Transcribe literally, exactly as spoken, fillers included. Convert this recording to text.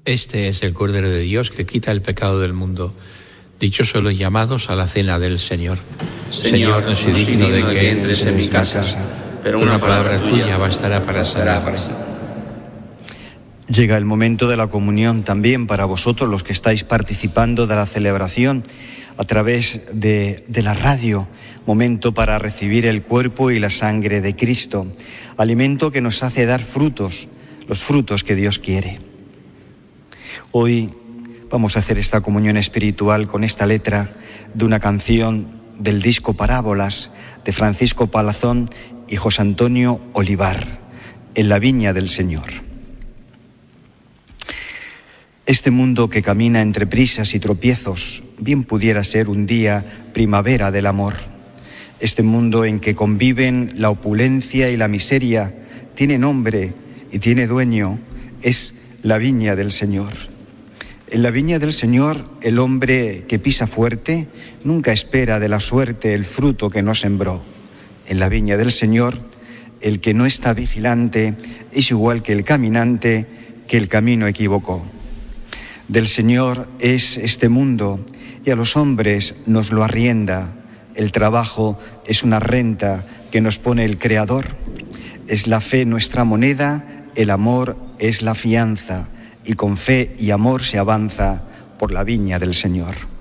Este es el Cordero de Dios que quita el pecado del mundo. Dichosos los llamados a la cena del Señor. Señor, no soy digno de que entres en mi casa, pero una palabra tuya bastará para sanar. Llega el momento de la comunión también para vosotros, los que estáis participando de la celebración a través de, de la radio. Momento para recibir el cuerpo y la sangre de Cristo. Alimento que nos hace dar frutos, los frutos que Dios quiere. Hoy vamos a hacer esta comunión espiritual con esta letra de una canción del disco Parábolas de Francisco Palazón y José Antonio Olivar, En la viña del Señor. Este mundo que camina entre prisas y tropiezos, bien pudiera ser un día primavera del amor. Este mundo en que conviven la opulencia y la miseria, tiene nombre y tiene dueño, es la viña del Señor. En la viña del Señor, el hombre que pisa fuerte nunca espera de la suerte el fruto que no sembró. En la viña del Señor, el que no está vigilante es igual que el caminante que el camino equivocó. Del Señor es este mundo y a los hombres nos lo arrienda. El trabajo es una renta que nos pone el Creador. Es la fe nuestra moneda, el amor es la fianza. Y con fe y amor se avanza por la viña del Señor.